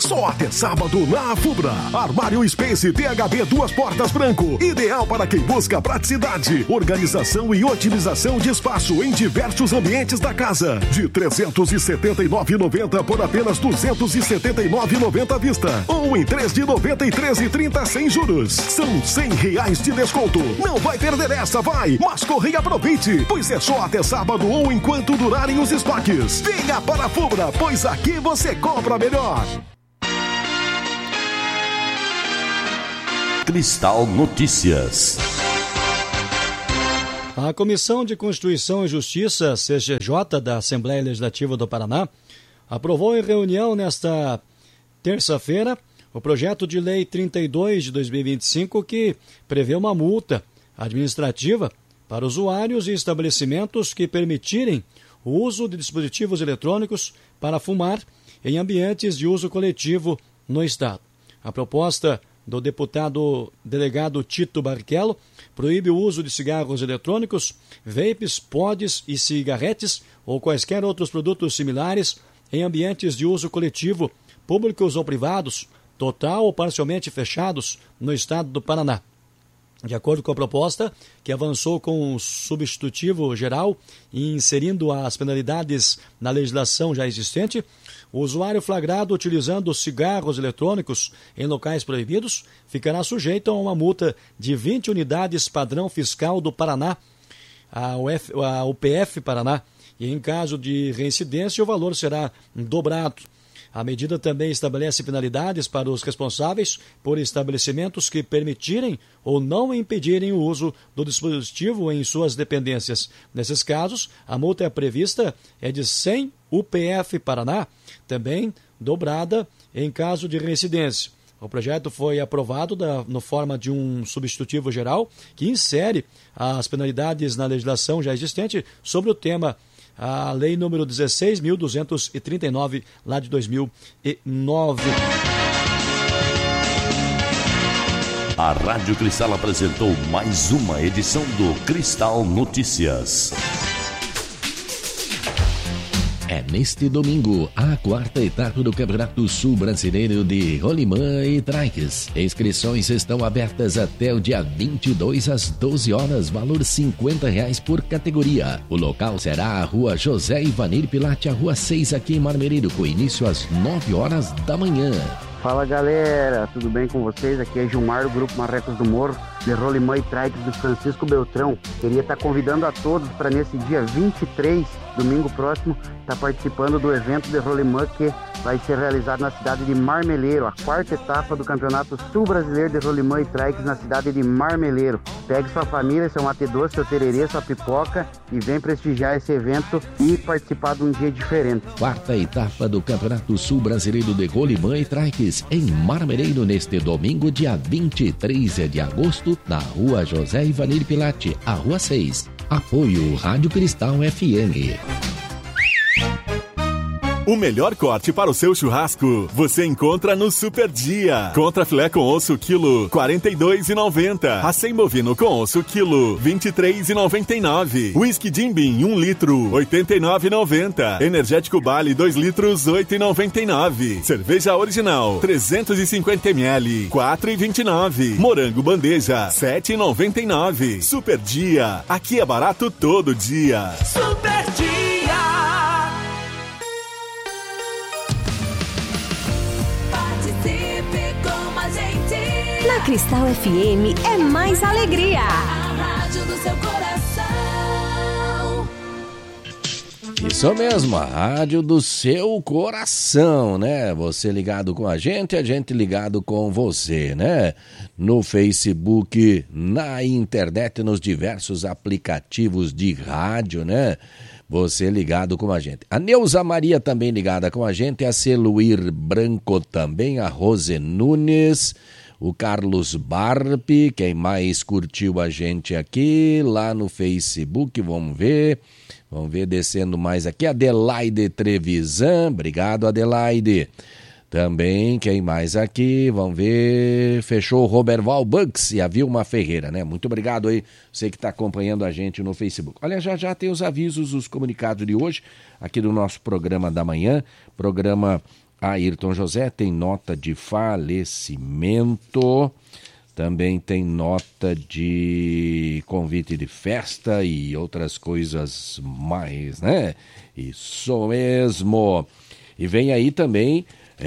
Só até sábado na Fubra. Armário Space THB 2 portas branco. Ideal para quem busca praticidade, organização e otimização de espaço em diversos ambientes da casa. De R$ 379,90 por apenas R$ 279,90 à vista. Ou em 3 de R$ 93,30 sem juros. São R$100 de desconto. Não vai perder essa, vai! Mas corre e aproveite, pois é só até sábado ou enquanto durarem os estoques. Venha para a Fubra, pois aqui você compra melhor. Cristal Notícias. A Comissão de Constituição e Justiça, CCJ, da Assembleia Legislativa do Paraná, aprovou em reunião nesta terça-feira o projeto de lei 32 de 2025, que prevê uma multa administrativa para usuários e estabelecimentos que permitirem o uso de dispositivos eletrônicos para fumar em ambientes de uso coletivo no Estado. A proposta do deputado delegado Tito Barrichello proíbe o uso de cigarros eletrônicos, vapes, pods e cigarretes ou quaisquer outros produtos similares em ambientes de uso coletivo, públicos ou privados, total ou parcialmente fechados no Estado do Paraná. De acordo com a proposta, que avançou com o substitutivo geral e inserindo as penalidades na legislação já existente, o usuário flagrado utilizando cigarros eletrônicos em locais proibidos ficará sujeito a uma multa de 20 unidades padrão fiscal do Paraná, a UPF Paraná, e em caso de reincidência o valor será dobrado. A medida também estabelece penalidades para os responsáveis por estabelecimentos que permitirem ou não impedirem o uso do dispositivo em suas dependências. Nesses casos, a multa prevista é de 100 UPF Paraná, também dobrada em caso de reincidência. O projeto foi aprovado na forma de um substitutivo geral que insere as penalidades na legislação já existente sobre o tema, a lei número 16.239, lá de 2009. A Rádio Cristal apresentou mais uma edição do Cristal Notícias. É neste domingo, a quarta etapa do Campeonato Sul Brasileiro de Rolimã e Trikes. Inscrições estão abertas até o dia 22 às 12 horas, valor R$50 por categoria. O local será a Rua José Ivanir Pilate, a Rua 6, aqui em Marmeleiro, com início às 9 horas da manhã. Fala galera, tudo bem com vocês? Aqui é Gilmar do Grupo Marrecos do Morro, de Rolimã e Trikes do Francisco Beltrão. Queria estar convidando a todos para nesse dia 23, domingo próximo, estar participando do evento de Rolimã que vai ser realizado na cidade de Marmeleiro, a quarta etapa do Campeonato Sul Brasileiro de Rolimã e Trikes na cidade de Marmeleiro. Pegue sua família, seu mate doce, seu tererê, sua pipoca e vem prestigiar esse evento e participar de um dia diferente. Quarta etapa do Campeonato Sul Brasileiro de Rolimã e Trikes em Marmeleiro neste domingo, dia 23 de agosto, na Rua José Ivanir Pilate, a Rua 6. Apoio Rádio Cristal FM. O melhor corte para o seu churrasco você encontra no Super Dia. Contra filé com osso quilo R$ 42,90. Acém bovino com osso quilo R$ 23,99. Whisky Jim Beam 1 litro R$ 89,90. Energético Bali 2 litros R$ 8,99. Cerveja original 350 ml R$ 4,29. Morango bandeja R$ 7,99. Super Dia. Aqui é barato todo dia. Super Dia. Na Cristal FM é mais alegria. A rádio do seu coração. Isso mesmo, a rádio do seu coração, né? Você ligado com a gente ligado com você, né? No Facebook, na internet, nos diversos aplicativos de rádio, né? Você ligado com a gente. A Neuza Maria também ligada com a gente, a Celuir Branco também, a Rose Nunes, o Carlos Barpi, quem mais curtiu a gente aqui, lá no Facebook, vamos ver descendo mais aqui, Adelaide Trevisan, obrigado Adelaide. Também, quem mais aqui, vamos ver, fechou o Roberval Bucks e a Vilma Ferreira, né? Muito obrigado aí, você que está acompanhando a gente no Facebook. Olha, já tem os avisos, os comunicados de hoje, aqui do nosso programa da manhã, programa Ayrton José tem nota de falecimento, também tem nota de convite de festa e outras coisas mais, né? Isso mesmo. E vem aí também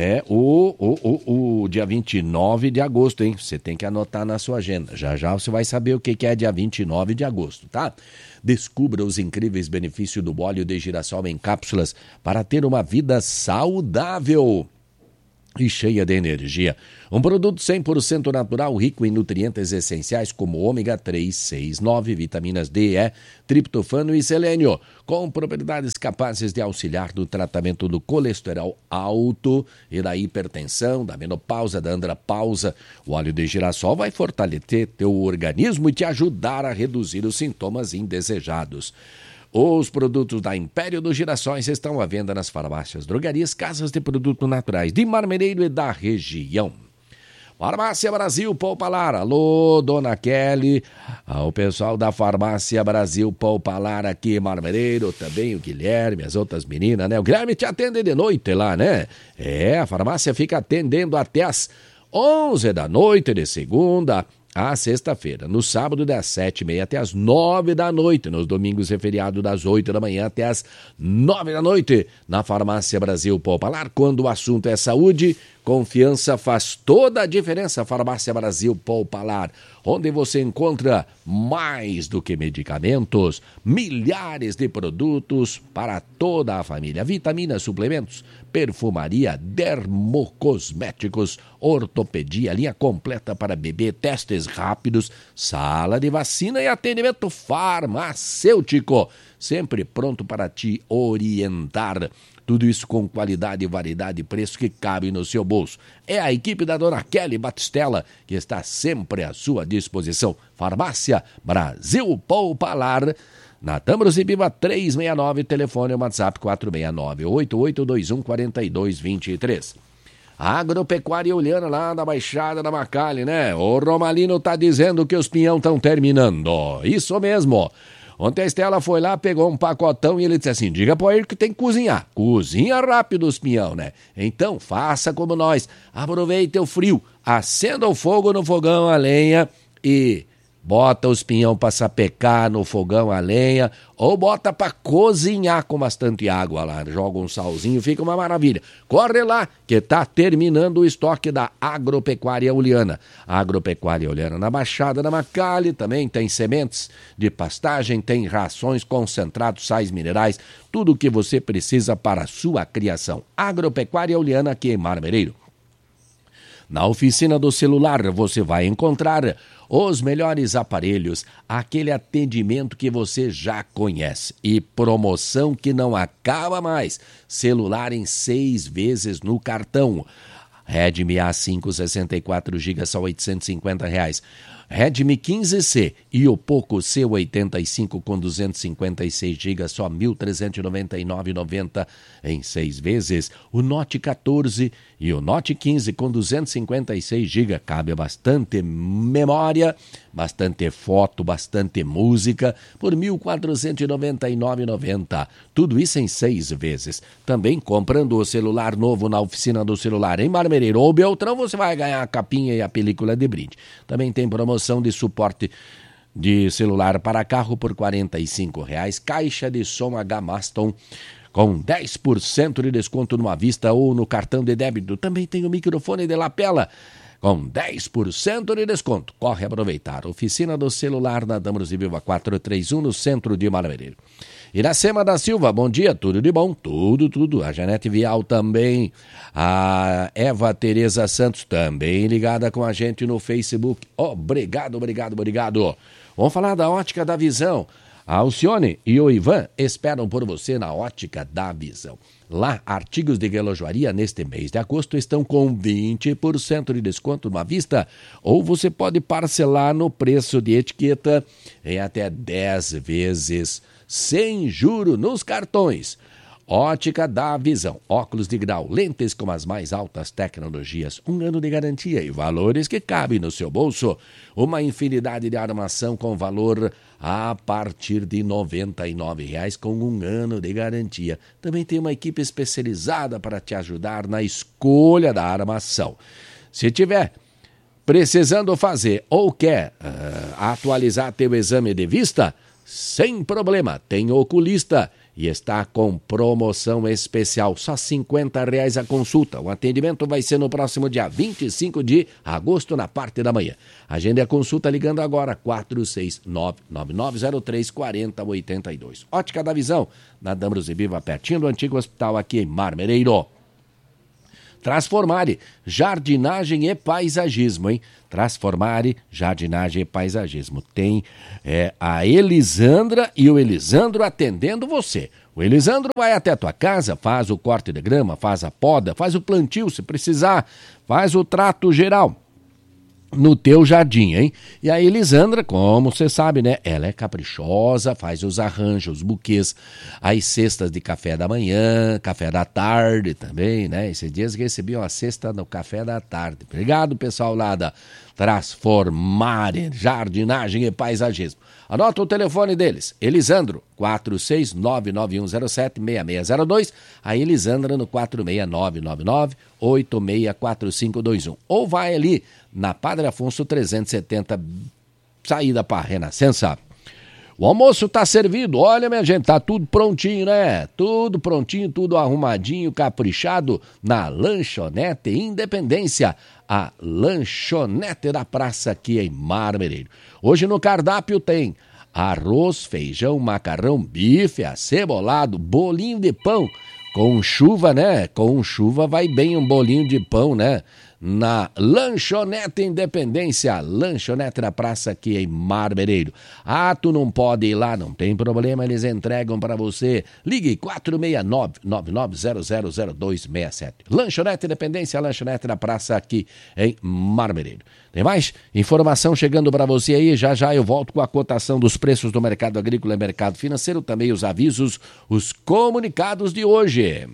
o dia 29 de agosto, hein? Você tem que anotar na sua agenda. Já já você vai saber o que é dia 29 de agosto, tá? Descubra os incríveis benefícios do óleo de girassol em cápsulas para ter uma vida saudável e cheia de energia. Um produto 100% natural, rico em nutrientes essenciais como ômega 3, 6, 9, vitaminas D, E, triptofano e selênio, com propriedades capazes de auxiliar no tratamento do colesterol alto e da hipertensão, da menopausa, da andropausa. O óleo de girassol vai fortalecer teu organismo e te ajudar a reduzir os sintomas indesejados. Os produtos da Império dos Girassóis estão à venda nas farmácias, drogarias, casas de produtos naturais de Marmereiro e da região. Farmácia Brasil Poupalar, alô, Dona Kelly, o pessoal da Farmácia Brasil Poupalar aqui em Marmereiro, também o Guilherme, as outras meninas, né? O Guilherme te atende de noite lá, né? A farmácia fica atendendo até as 11 da noite de segunda a sexta-feira, no sábado das 7h30 até as 9 da noite, nos domingos e feriado das 8 da manhã até as 9 da noite, na Farmácia Brasil Poupalar. Quando o assunto é saúde, confiança faz toda a diferença. Farmácia Brasil Poupalar, onde você encontra mais do que medicamentos, milhares de produtos para toda a família, vitaminas, suplementos, perfumaria, dermocosméticos, ortopedia, linha completa para bebê, testes rápidos, sala de vacina e atendimento farmacêutico, sempre pronto para te orientar. Tudo isso com qualidade, variedade e preço que cabe no seu bolso. É a equipe da Dona Kelly Batistella que está sempre à sua disposição. Farmácia Brasil Poupalar, na Tâmaros e Biva 369, telefone WhatsApp 469-8821-4223. Agropecuária Uliana lá da Baixada da Macalli, né? O Romalino tá dizendo que os pinhão estão terminando. Isso mesmo. Ontem a Estela foi lá, pegou um pacotão e ele disse assim, diga pro ele que tem que cozinhar. Cozinha rápido os pinhão, né? Então faça como nós. Aproveite o frio, acenda o fogo no fogão a lenha e bota os pinhão para sapecar no fogão a lenha ou bota para cozinhar com bastante água lá. Joga um salzinho, fica uma maravilha. Corre lá que tá terminando o estoque da Agropecuária Uliana. A Agropecuária Uliana na Baixada da Macalli também tem sementes de pastagem, tem rações, concentrados, sais minerais, tudo o que você precisa para a sua criação. Agropecuária Uliana aqui em Marmereiro. Na oficina do celular você vai encontrar os melhores aparelhos, aquele atendimento que você já conhece e promoção que não acaba mais. Celular em 6 vezes no cartão. Redmi A5 64GB só R$ 850. Redmi 15C e o Poco C85 com 256GB só R$ 1.399,90 em 6 vezes. O Note 14 e o Note 15 com 256GB, cabe bastante memória, bastante foto, bastante música, por R$ 1.499,90. Tudo isso em 6 vezes. Também comprando o celular novo na oficina do celular em Marmereiro ou Beltrão, você vai ganhar a capinha e a película de brinde. Também tem promoção de suporte de celular para carro por R$ 45. Caixa de som H-Maston com 10% de desconto numa vista ou no cartão de débito. Também tem o microfone de lapela com 10% de desconto. Corre aproveitar. Oficina do celular na Damos de Viva 431 no centro de Marmereiro. Iracema da Silva, bom dia, tudo de bom? Tudo. A Janete Vial também. A Eva Tereza Santos também ligada com a gente no Facebook. Obrigado. Vamos falar da Ótica da Visão. A Alcione e o Ivan esperam por você na Ótica da Visão. Lá, artigos de relojoaria neste mês de agosto estão com 20% de desconto numa vista, ou você pode parcelar no preço de etiqueta em até 10 vezes sem juro nos cartões. Ótica da Visão, óculos de grau, lentes com as mais altas tecnologias, 1 ano de garantia e valores que cabem no seu bolso. Uma infinidade de armação com valor a partir de R$ 99,00 com 1 ano de garantia. Também tem uma equipe especializada para te ajudar na escolha da armação. Se tiver precisando fazer ou quer atualizar teu exame de vista, sem problema, tem oculista e está com promoção especial, só R$ 50,00 a consulta. O atendimento vai ser no próximo dia 25 de agosto, na parte da manhã. Agende a consulta ligando agora, 469-9903-4082. Ótica da Visão, na Dambros e Biva, pertinho do antigo hospital aqui em Marmereiro. Transformare, jardinagem e paisagismo, hein? Transformare, jardinagem e paisagismo. Tem a Elisandra e o Elisandro atendendo você. O Elisandro vai até a tua casa, faz o corte de grama, faz a poda, faz o plantio se precisar, faz o trato geral no teu jardim, hein? E a Elisandra, como você sabe, né? Ela é caprichosa, faz os arranjos, os buquês, as cestas de café da manhã, café da tarde também, né? Esses dias recebi uma cesta no café da tarde. Obrigado, pessoal lá da Transformare, jardinagem e paisagismo. Anota o telefone deles, Elisandro, 46991076602, a Elisandra no 46999864521. Ou vai ali na Padre Afonso 370, saída para Renascença. O almoço tá servido, olha minha gente, tá tudo prontinho, né? Tudo prontinho, tudo arrumadinho, caprichado na Lanchonete Independência, a lanchonete da praça aqui em Marmereiro. Hoje no cardápio tem arroz, feijão, macarrão, bife, acebolado, bolinho de pão, com chuva, né? Com chuva vai bem um bolinho de pão, né? Na Lanchonete Independência, lanchonete da praça aqui em Marmereiro. Ah, tu não pode ir lá, não tem problema, eles entregam para você. Ligue 469-99000267. Lanchonete Independência, lanchonete da praça aqui em Marmereiro. Tem mais informação chegando para você aí, já já eu volto com a cotação dos preços do mercado agrícola e mercado financeiro, também os avisos, os comunicados de hoje.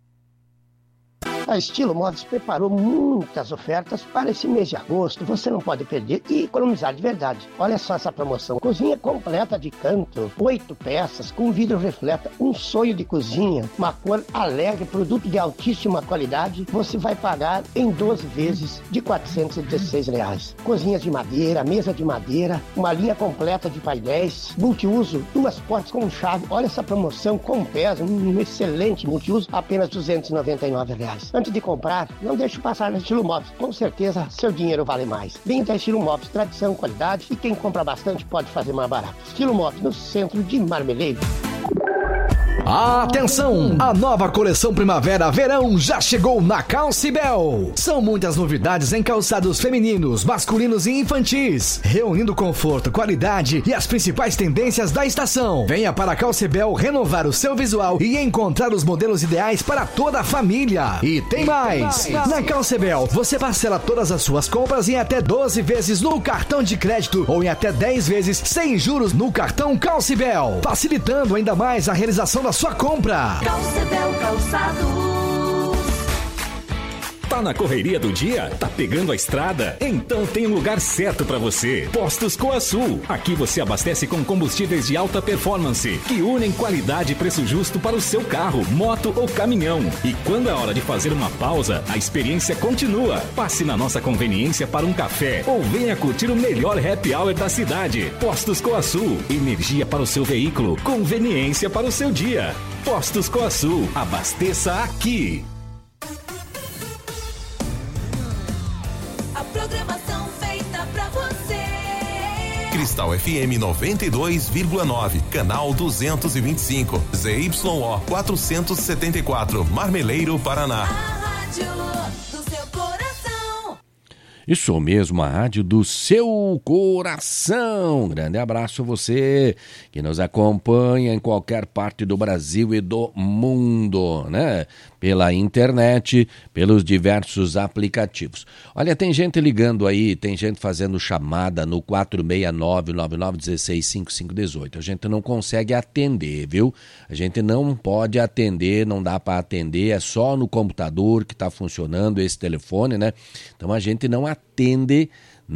A Estilo Móveis preparou muitas ofertas para esse mês de agosto. Você não pode perder e economizar de verdade. Olha só essa promoção. Cozinha completa de canto, 8 peças, com vidro refleta, um sonho de cozinha, uma cor alegre, produto de altíssima qualidade. Você vai pagar em 12 vezes de R$ 416. Cozinhas de madeira, mesa de madeira, uma linha completa de painéis, multiuso, 2 portas com chave. Olha essa promoção com peso, um excelente multiuso, apenas R$ 299. Antes de comprar, não deixe passar na Estilo Móveis. Com certeza, seu dinheiro vale mais. Vem da Estilo Móveis, tradição, qualidade, e quem compra bastante pode fazer mais barato. Estilo Móveis, no centro de Marmeleiro. Atenção! A nova coleção Primavera-Verão já chegou na Calcibel. São muitas novidades em calçados femininos, masculinos e infantis, reunindo conforto, qualidade e as principais tendências da estação. Venha para a Calcibel renovar o seu visual e encontrar os modelos ideais para toda a família. E tem mais! Na Calcibel, você parcela todas as suas compras em até 12 vezes no cartão de crédito ou em até 10 vezes sem juros no cartão Calcibel, facilitando ainda mais a realização da sua compra. Calcibel Calçados. Tá na correria do dia? Tá pegando a estrada? Então tem um lugar certo para você. Postos Coasul. Aqui você abastece com combustíveis de alta performance, que unem qualidade e preço justo para o seu carro, moto ou caminhão. E quando é hora de fazer uma pausa, a experiência continua. Passe na nossa conveniência para um café ou venha curtir o melhor happy hour da cidade. Postos Coasul. Energia para o seu veículo, conveniência para o seu dia. Postos Coasul. Abasteça aqui. Programação feita pra você. Cristal FM 92,9, canal 225, ZYO 474, Marmeleiro, Paraná. A rádio do seu coração. Isso mesmo, a rádio do seu coração. Um grande abraço a você que nos acompanha em qualquer parte do Brasil e do mundo, né? pela internet, pelos diversos aplicativos. Olha, tem gente ligando aí, tem gente fazendo chamada no 469-9916-5518. A gente não consegue atender, viu? A gente não pode atender, não dá para atender, é só no computador que está funcionando esse telefone, né? Então a gente não atende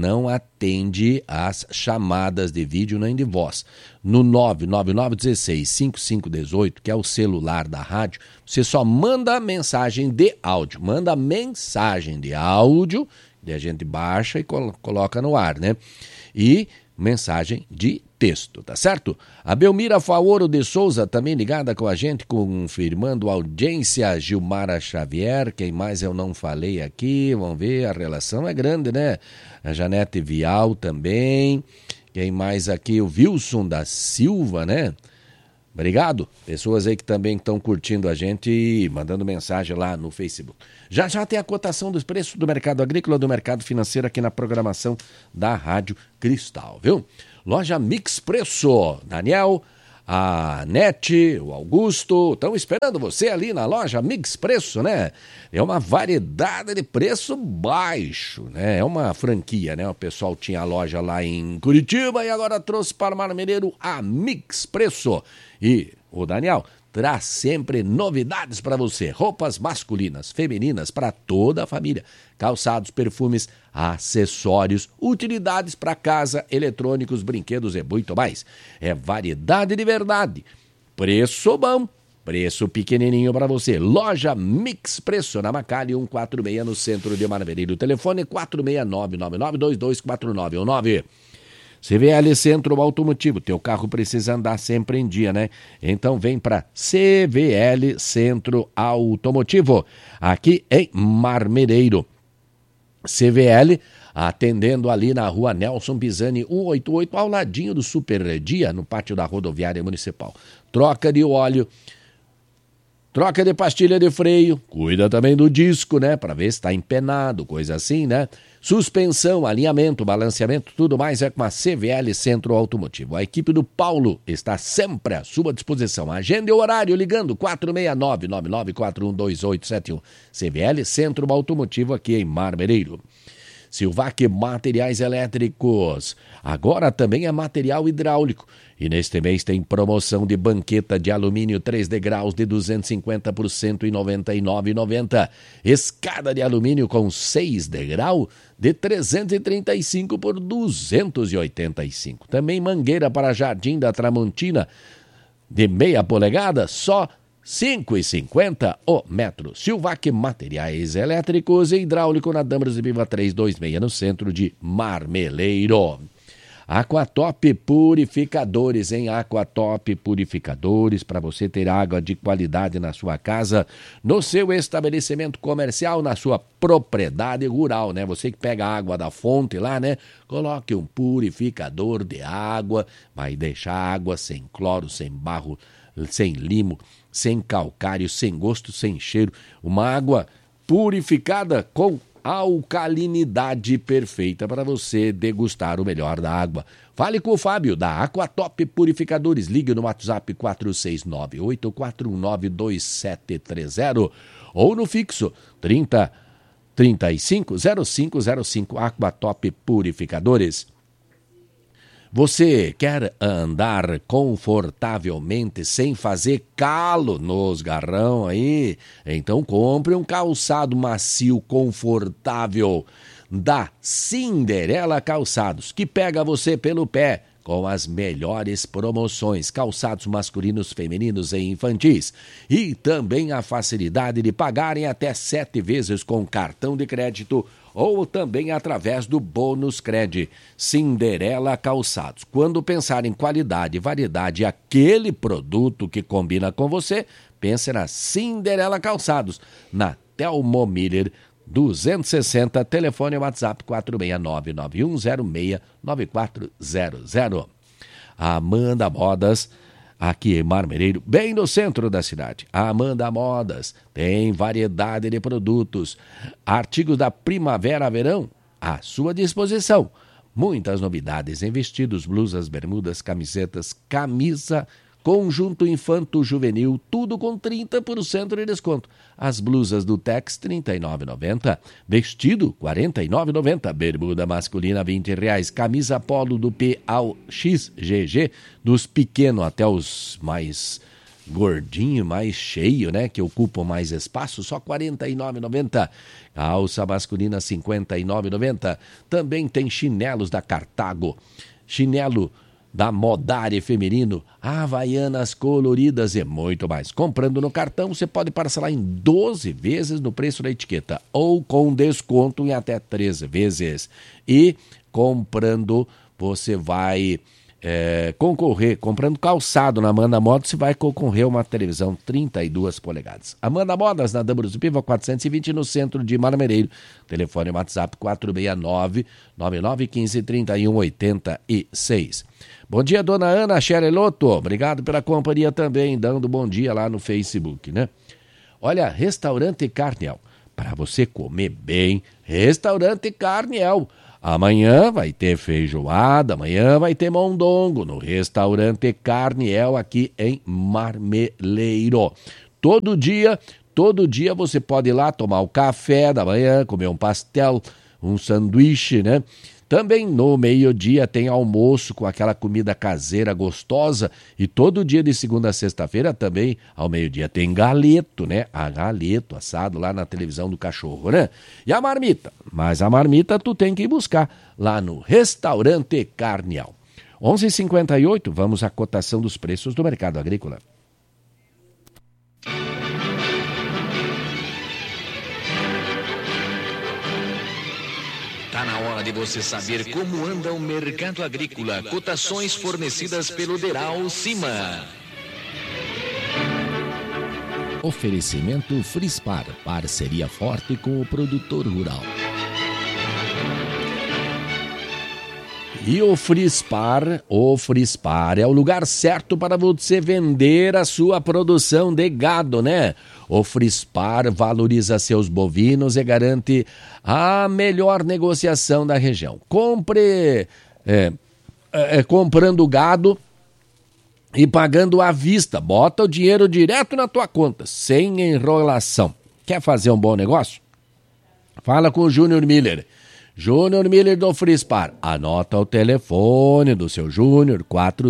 as chamadas de vídeo nem de voz. No 99916-5518, que é o celular da rádio, você só manda mensagem de áudio. Manda mensagem de áudio, que a gente baixa e coloca no ar, né? E mensagem de texto, tá certo? A Belmira Faoro de Souza também ligada com a gente, confirmando a audiência. Gilmara Xavier, quem mais eu não falei aqui, vamos ver, a relação é grande, né? A Janete Vial também, quem mais aqui? O Wilson da Silva, né? Obrigado, pessoas aí que também estão curtindo a gente e mandando mensagem lá no Facebook. Já tem a cotação dos preços do mercado agrícola, do mercado financeiro aqui na programação da Rádio Cristal, viu? Loja Mix Preço, Daniel, a Nete, o Augusto, estão esperando você ali na loja Mix Preço, né? É uma variedade de preço baixo, né? É uma franquia, né? O pessoal tinha a loja lá em Curitiba e agora trouxe para o Marmeleiro a Mix Preço. E o Daniel traz sempre novidades para você, roupas masculinas, femininas, para toda a família, calçados, perfumes, acessórios, utilidades para casa, eletrônicos, brinquedos e muito mais. É variedade de verdade, preço bom, preço pequenininho para você. Loja Mix Preço, na Macalli 146, no centro de Marmeleiro. Telefone 469-9922-4919. CVL Centro Automotivo, teu carro precisa andar sempre em dia, né? Então vem para CVL Centro Automotivo, aqui em Marmeleiro. CVL, atendendo ali na rua Nelson Pisani 188, ao ladinho do Super Dia, no pátio da rodoviária municipal. Troca de óleo, troca de pastilha de freio, cuida também do disco, né? Para ver se está empenado, coisa assim, né? Suspensão, alinhamento, balanceamento, tudo mais é com a CVL Centro Automotivo. A equipe do Paulo está sempre à sua disposição. Agenda e horário ligando 469-99412871. CVL Centro Automotivo aqui em Marmeleiro. Silvac Materiais Elétricos, agora também é material hidráulico. E neste mês tem promoção de banqueta de alumínio 3 degraus de 250 por R$ 199,90. Escada de alumínio com 6 degraus de 335 por R$ 285. Também mangueira para Jardim da Tramontina de meia polegada, só R$ 5,50 o metro. Silvac Materiais Elétricos e Hidráulico na Dambras de Viva 326, no centro de Marmeleiro. Aquatop Purificadores, hein? Aquatop Purificadores, para você ter água de qualidade na sua casa, no seu estabelecimento comercial, na sua propriedade rural, né? Você que pega a água da fonte lá, né? Coloque um purificador de água, vai deixar a água sem cloro, sem barro, sem limo, sem calcário, sem gosto, sem cheiro. Uma água purificada com alcalinidade perfeita para você degustar o melhor da água. Fale com o Fábio da Aquatop Purificadores. Ligue no WhatsApp 469-8419-2730 ou no fixo 3035-0505. Aquatop Purificadores. Você quer andar confortavelmente sem fazer calo nos garrão aí? Então compre um calçado macio confortável da Cinderela Calçados, que pega você pelo pé com as melhores promoções, calçados masculinos, femininos e infantis. E também a facilidade de pagar em até 7 vezes com cartão de crédito ou também através do Bônus Cred. Cinderela Calçados. Quando pensar em qualidade e variedade, aquele produto que combina com você, pense na Cinderela Calçados, na Telmo Miller 260, telefone e WhatsApp 469-9106-9400. A Amanda Modas, aqui em Marmeleiro, bem no centro da cidade. A Amanda Modas tem variedade de produtos, artigos da primavera-verão à sua disposição. Muitas novidades em vestidos, blusas, bermudas, camisetas, camisa Conjunto infanto juvenil, tudo com 30% de desconto. As blusas do Tex, R$ 39,90. Vestido, R$ 49,90. Bermuda masculina, R$ 20. Camisa polo do P ao XGG, dos pequenos até os mais gordinho, mais cheio, né? Que ocupam mais espaço, só R$ 49,90. Calça masculina, R$ 59,90. Também tem chinelos da Cartago. Chinelo da Modari feminino, havaianas coloridas e muito mais. Comprando no cartão, você pode parcelar em 12 vezes no preço da etiqueta ou com desconto em até 13 vezes. E comprando, você vai concorrer, comprando calçado na Amanda Modas, você vai concorrer a uma televisão 32 polegadas. Amanda Modas, na Dâmara do Piva 420, no centro de Marmereiro. Telefone WhatsApp 469-9915-3186. Bom dia, dona Ana Xereloto. Obrigado pela companhia também, dando bom dia lá no Facebook, né? Olha, Restaurante Carniel. Para você comer bem, Restaurante Carniel. Amanhã vai ter feijoada, amanhã vai ter mondongo no Restaurante Carniel aqui em Marmeleiro. Todo dia você pode ir lá tomar o café da manhã, comer um pastel, um sanduíche, né? Também no meio-dia tem almoço com aquela comida caseira gostosa e todo dia de segunda a sexta-feira também ao meio-dia tem galeto, né? A galeto assado lá na televisão do cachorro, né? E a marmita? Mas a marmita tu tem que ir buscar lá no Restaurante Carniel. 11h58, vamos à cotação dos preços do mercado agrícola. Tá na hora de você saber como anda o mercado agrícola. Cotações fornecidas pelo Deral Cima. Oferecimento Frispar, parceria forte com o produtor rural. E o Frispar é o lugar certo para você vender a sua produção de gado, né? O Frispar valoriza seus bovinos e garante a melhor negociação da região. Compre comprando gado e pagando à vista. Bota o dinheiro direto na tua conta, sem enrolação. Quer fazer um bom negócio? Fala com o Júnior Miller. Júnior Miller do Frispar. Anota o telefone do seu Júnior,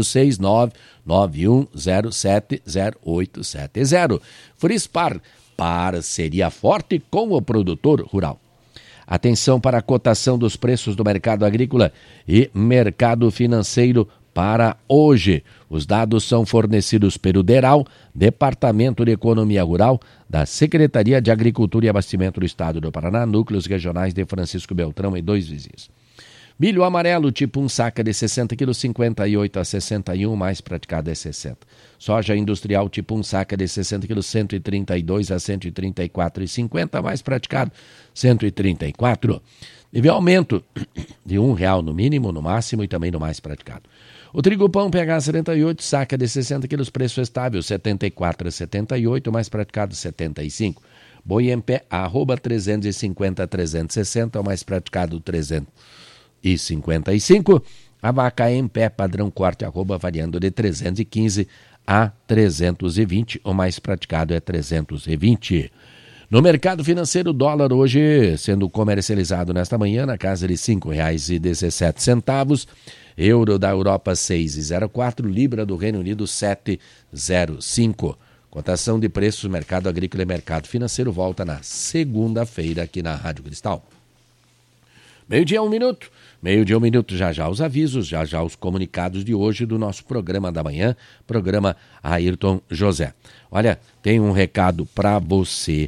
469-9107-0870. Frispar, parceria forte com o produtor rural. Atenção para a cotação dos preços do mercado agrícola e mercado financeiro para hoje. Os dados são fornecidos pelo DERAL, Departamento de Economia Rural, da Secretaria de Agricultura e Abastecimento do Estado do Paraná, núcleos regionais de Francisco Beltrão e 2 vizinhos. Milho amarelo tipo 1 saca de 60 kg, 58 a 61, mais praticado é 60. Soja industrial tipo 1 saca de 60 kg, 132 a 134,50, mais praticado 134. Teve aumento de R$1 no mínimo, no máximo e também no mais praticado. O trigo pão PH 78, saca de 60 quilos, preço estável 74 a 78, mais praticado 75. Boi em pé, arroba 350 a 360, o mais praticado 355. A vaca em pé, padrão corte, arroba variando de 315 a 320, o mais praticado é 320. No mercado financeiro, o dólar hoje sendo comercializado nesta manhã na casa de R$ 5,17. Euro da Europa 6,04, Libra do Reino Unido 7,05. Cotação de preços, mercado agrícola e mercado financeiro volta na segunda-feira aqui na Rádio Cristal. Meio-dia, 1 minuto. Meio-dia, 1 minuto, já os avisos, já os comunicados de hoje do nosso programa da manhã, programa Ayrton José. Olha, tenho um recado para você,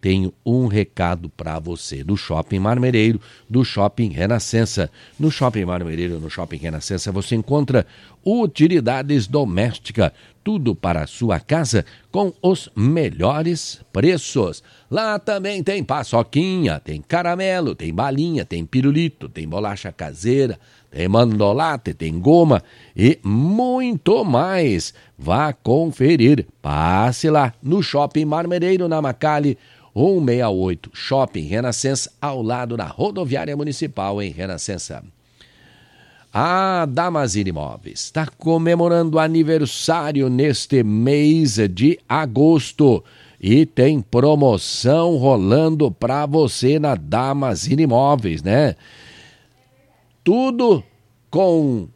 do Shopping Marmereiro, do Shopping Renascença. No Shopping Marmereiro, no Shopping Renascença, você encontra utilidades domésticas, tudo para a sua casa com os melhores preços. Lá também tem paçoquinha, tem caramelo, tem balinha, tem pirulito, tem bolacha caseira, tem mandolate, tem goma e muito mais. Vá conferir. Passe lá no Shopping Marmereiro, na Macali 168. Shopping Renascença, ao lado da Rodoviária Municipal em Renascença. A Damazini Imóveis está comemorando aniversário neste mês de agosto e tem promoção rolando para você na Damazini Imóveis, né? Tudo com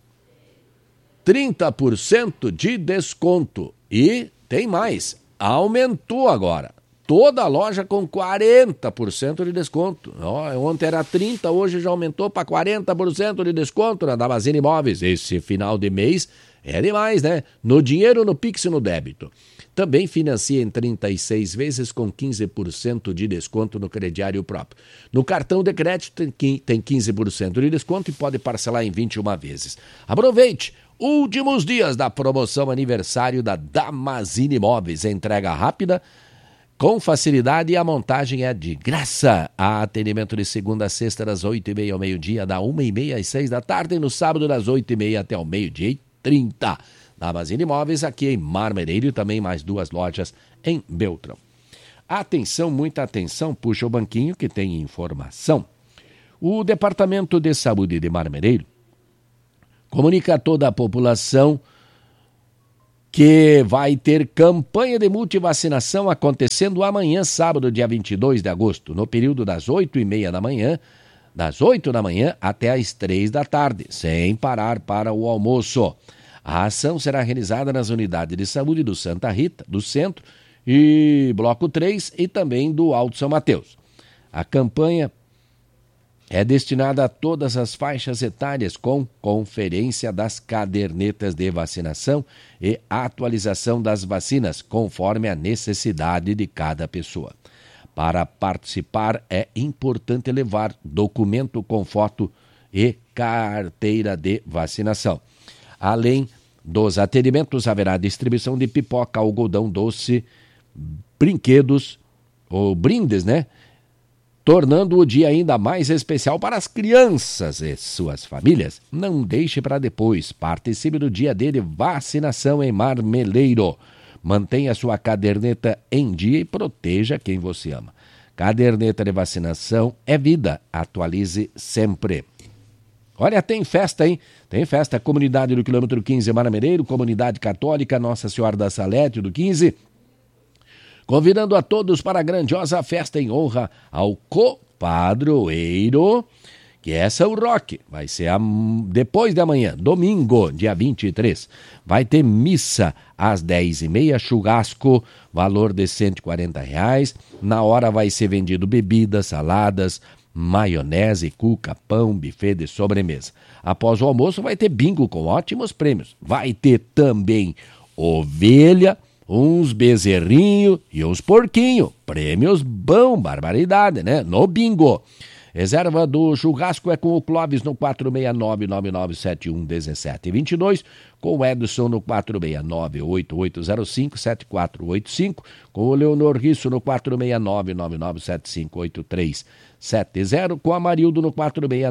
30% de desconto e tem mais, aumentou agora. Toda a loja com 40% de desconto. Ontem era 30%, hoje já aumentou para 40% de desconto na Damazini Imóveis. Esse final de mês é demais, né? No dinheiro, no Pix e no débito. Também financia em 36 vezes com 15% de desconto no crediário próprio. No cartão de crédito tem 15% de desconto e pode parcelar em 21 vezes. Aproveite! Últimos dias da promoção aniversário da Damazini Imóveis. Entrega rápida, com facilidade, e a montagem é de graça. Há atendimento de segunda a sexta das 8h30 ao meio-dia, da 1h30 às 6 da tarde, e no sábado das 8h30 até ao 12h30. Damazini Imóveis aqui em Marmeleiro e também mais 2 lojas em Beltrão. Atenção, muita atenção, puxa o banquinho que tem informação. O Departamento de Saúde de Marmeleiro comunica a toda a população que vai ter campanha de multivacinação acontecendo amanhã, sábado, dia 22 de agosto, no período das 8h30 da manhã, das 8 da manhã até as 3 da tarde, sem parar para o almoço. A ação será realizada nas unidades de saúde do Santa Rita, do Centro e Bloco 3 e também do Alto São Mateus. A campanha é destinada a todas as faixas etárias, com conferência das cadernetas de vacinação e atualização das vacinas, conforme a necessidade de cada pessoa. Para participar, é importante levar documento com foto e carteira de vacinação. Além dos atendimentos, haverá distribuição de pipoca, algodão doce, brinquedos ou brindes, né? Tornando o dia ainda mais especial para as crianças e suas famílias. Não deixe para depois. Participe do dia D de vacinação em Marmeleiro. Mantenha sua caderneta em dia e proteja quem você ama. Caderneta de vacinação é vida. Atualize sempre. Olha, tem festa, hein? Tem festa. Comunidade do quilômetro 15 Marmeleiro, Comunidade Católica Nossa Senhora da Salete do 15... convidando a todos para a grandiosa festa em honra ao copadroeiro, que é São Roque. Vai ser depois de amanhã, domingo, dia 23. Vai ter missa às 10h30, churrasco, valor de R$140. Na hora vai ser vendido bebidas, saladas, maionese, cuca, pão, buffet de sobremesa. Após o almoço vai ter bingo com ótimos prêmios. Vai ter também ovelha, uns bezerrinhos e uns porquinhos. Prêmios bom, barbaridade, né? No bingo. Reserva do churrasco é com o Clóvis no 469-9971-1722, com o Edson no 469-8805-7485, com o Leonor Risso no 469-9975-8370, com a Marildo no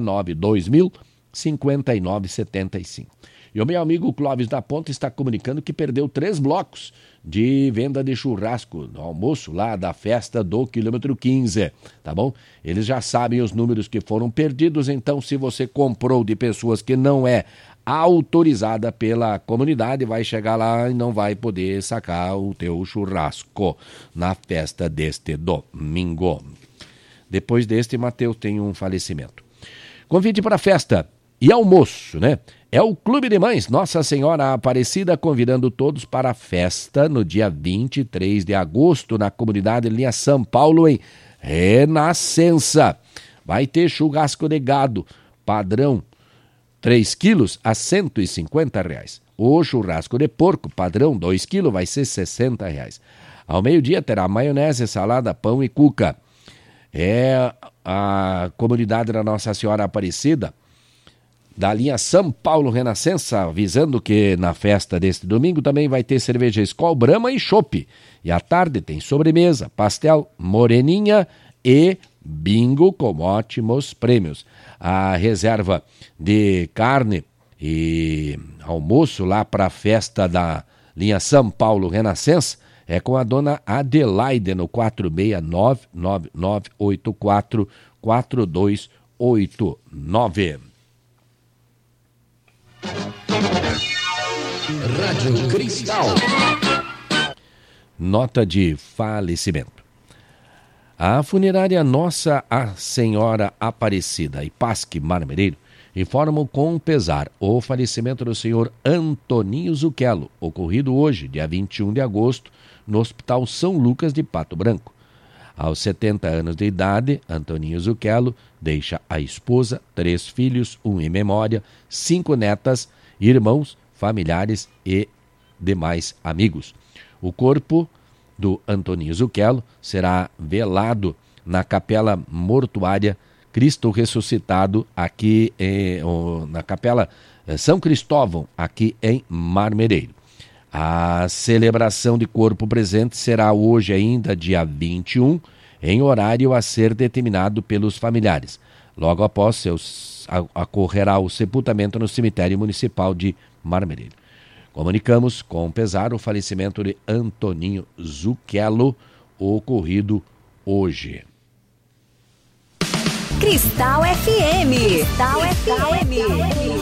469-2000-5975. E o meu amigo Clóvis da Ponta está comunicando que perdeu 3 blocos de venda de churrasco no almoço lá da festa do quilômetro 15, tá bom? Eles já sabem os números que foram perdidos, então se você comprou de pessoas que não é autorizada pela comunidade, vai chegar lá e não vai poder sacar o teu churrasco na festa deste domingo. Depois deste, Mateus tem um falecimento. Convite para a festa e almoço, né? É o Clube de Mães Nossa Senhora Aparecida convidando todos para a festa no dia 23 de agosto na comunidade Linha São Paulo, em Renascença. Vai ter churrasco de gado, padrão 3 quilos a R$150. O churrasco de porco, padrão 2 quilos, vai ser R$60. Ao meio-dia terá maionese, salada, pão e cuca. É a comunidade da Nossa Senhora Aparecida, da linha São Paulo Renascença, avisando que na festa deste domingo também vai ter cerveja Skol, Brahma e chopp. E à tarde tem sobremesa, pastel, moreninha e bingo com ótimos prêmios. A reserva de carne e almoço lá para a festa da linha São Paulo Renascença é com a dona Adelaide no 469-9984-4289. Rádio Cristal. Nota de falecimento. A funerária Nossa Senhora Aparecida e Pasque Marmereiro informam com pesar o falecimento do senhor Antoninho Zucchello, ocorrido hoje, dia 21 de agosto, no Hospital São Lucas de Pato Branco. Aos 70 anos de idade, Antoninho Zucchello deixa a esposa, 3 filhos, 1 em memória, 5 netas, irmãos, familiares e demais amigos. O corpo do Antoninho Zucchello será velado na Capela Mortuária Cristo Ressuscitado, aqui na Capela São Cristóvão, aqui em Marmereiro. A celebração de corpo presente será hoje ainda, dia 21, em horário a ser determinado pelos familiares. Logo após, ocorrerá o sepultamento no cemitério municipal de Marmereiro. Comunicamos com pesar o falecimento de Antoninho Zucchello, ocorrido hoje. Cristal FM. Cristal FM.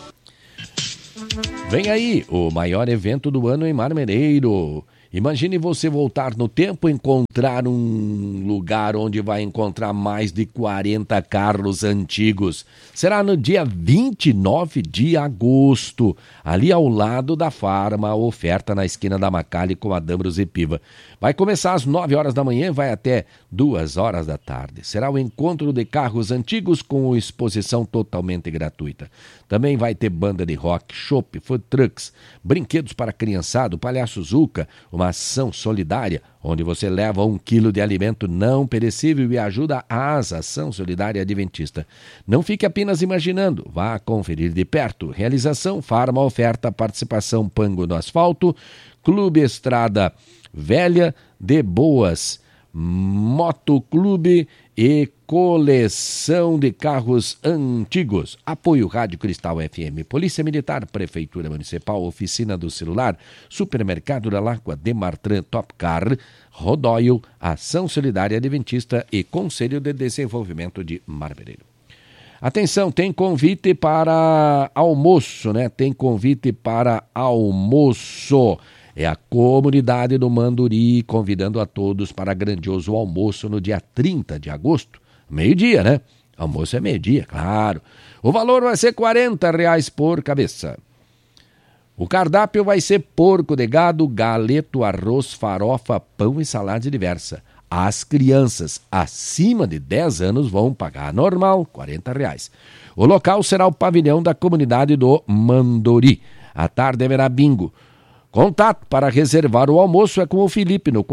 Vem aí o maior evento do ano em Marmereiro. Imagine você voltar no tempo e encontrar um lugar onde vai encontrar mais de 40 carros antigos. Será no dia 29 de agosto, ali ao lado da Farma, oferta na esquina da Macali com a Dambros e Piva. Vai começar às 9 horas da manhã e vai até 2 horas da tarde. Será o encontro de carros antigos com exposição totalmente gratuita. Também vai ter banda de rock, chopp, food trucks, brinquedos para criançada, o Palhaço Zuca, uma ação solidária, onde você leva 1 quilo de alimento não perecível e ajuda a Ação Solidária Adventista. Não fique apenas imaginando, vá conferir de perto. Realização, Farma Oferta, participação Pango no Asfalto, Clube Estrada Velha, De Boas, Motoclube e Coleção de Carros Antigos. Apoio Rádio Cristal FM, Polícia Militar, Prefeitura Municipal, Oficina do Celular, Supermercado da Lágua, Demartran, Topcar, Rodóio, Ação Solidária Adventista e Conselho de Desenvolvimento de Marmereiro. Atenção, tem convite para almoço, né? Tem convite para almoço. É a comunidade do Manduri convidando a todos para grandioso almoço no dia 30 de agosto. Meio-dia, né? Almoço é meio-dia, claro. O valor vai ser R$40 por cabeça. O cardápio vai ser porco de gado, galeto, arroz, farofa, pão e salada diversa. As crianças acima de 10 anos vão pagar normal, R$40. O local será o pavilhão da comunidade do Manduri. À tarde haverá bingo. Contato para reservar o almoço é com o Felipe no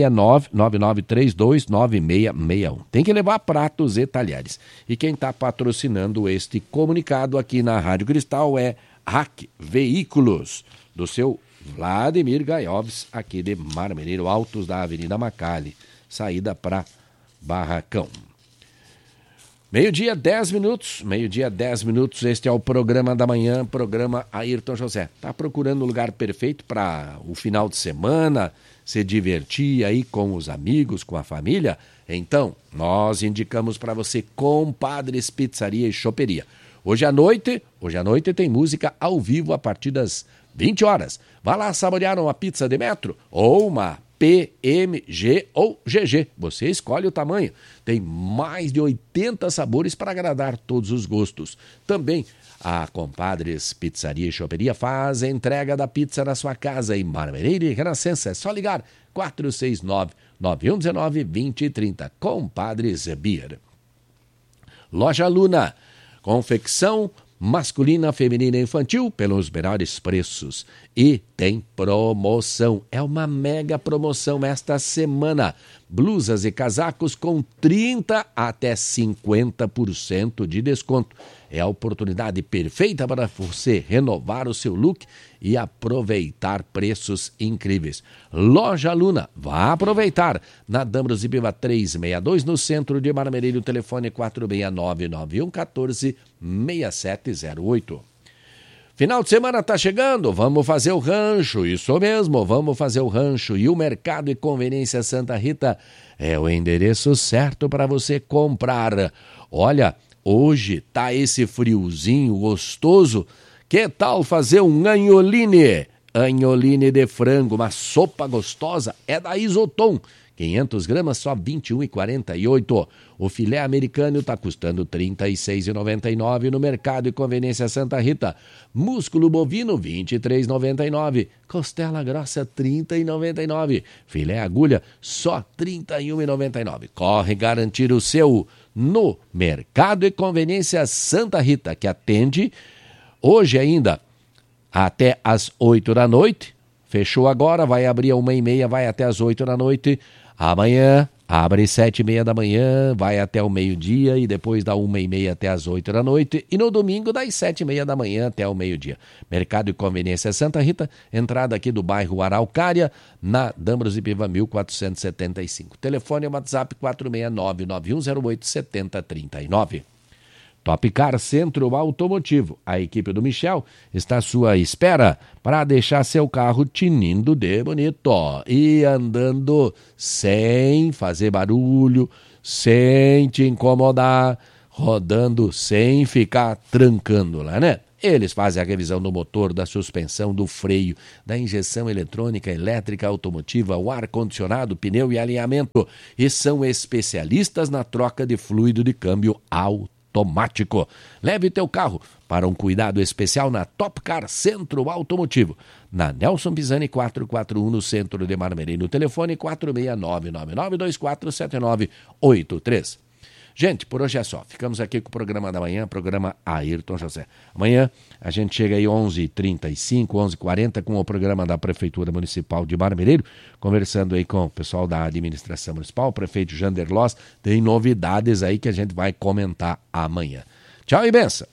469-9932-9661. Tem que levar pratos e talheres. E quem está patrocinando este comunicado aqui na Rádio Cristal é RAC Veículos, do seu Vladimir Gaioves, aqui de Marmereiro, Altos da Avenida Macali, saída para Barracão. Meio-dia, 10 minutos, este é o programa da manhã, programa Ayrton José. Tá procurando o lugar perfeito para o final de semana, se divertir aí com os amigos, com a família? Então, nós indicamos para você Compadres Pizzaria e Choperia. Hoje à noite tem música ao vivo a partir das 20 horas. Vá lá saborear uma pizza de metro ou uma PMG ou GG. Você escolhe o tamanho. Tem mais de 80 sabores para agradar todos os gostos. Também a Compadres Pizzaria e Choperia faz a entrega da pizza na sua casa em Marmereiro e Renascença. É só ligar 469-9119-2030. Compadres Beer. Loja Luna. Confecção masculina, feminina e infantil pelos melhores preços. E tem promoção. É uma mega promoção esta semana. Blusas e casacos com 30% até 50% de desconto. É a oportunidade perfeita para você renovar o seu look e aproveitar preços incríveis. Loja Luna, vá aproveitar. Na Dambros e Piva 362, no centro de Marmereiro, telefone 469-9114-6708. Final de semana está chegando, vamos fazer o rancho, isso mesmo, vamos fazer o rancho. E o Mercado e Conveniência Santa Rita é o endereço certo para você comprar. Olha, hoje tá esse friozinho gostoso Que tal fazer um anholine? Anholine de frango, uma sopa gostosa, é da Isotom. 500 gramas, só R$ 21,48. O filé americano está custando R$ 36,99 no Mercado e Conveniência Santa Rita. Músculo bovino, R$ 23,99. Costela grossa, R$ 30,99. Filé agulha, só R$ 31,99. Corre garantir o seu no Mercado e Conveniência Santa Rita, que atende hoje ainda até às 8 da noite. Fechou agora, vai abrir às 1h30, vai até às 8 da noite. Amanhã, abre às 7h30 da manhã, vai até o meio-dia e depois da 1h30 até às 8 da noite. E no domingo, das 7h30 da manhã até o meio-dia. Mercado e Conveniência Santa Rita, entrada aqui do bairro Araucária, na Dambros e Piva 1475. Telefone é o WhatsApp 469-9108-7039. Topcar Centro Automotivo. A equipe do Michel está à sua espera para deixar seu carro tinindo de bonito e andando sem fazer barulho, sem te incomodar, rodando sem ficar trancando lá, né? Eles fazem a revisão do motor, da suspensão, do freio, da injeção eletrônica, elétrica, automotiva, o ar-condicionado, pneu e alinhamento. E são especialistas na troca de fluido de câmbio automático. Leve teu carro para um cuidado especial na Topcar Centro Automotivo. Na Nelson Pisani 441, no centro de Marmeleiro. No telefone 469-9924-7983. Gente, por hoje é só. Ficamos aqui com o programa da manhã, programa Ayrton José. Amanhã a gente chega aí 11h35, 11h40 com o programa da Prefeitura Municipal de Marmeleiro, conversando aí com o pessoal da administração municipal, o prefeito Jander Loss. Tem novidades aí que a gente vai comentar amanhã. Tchau e benção.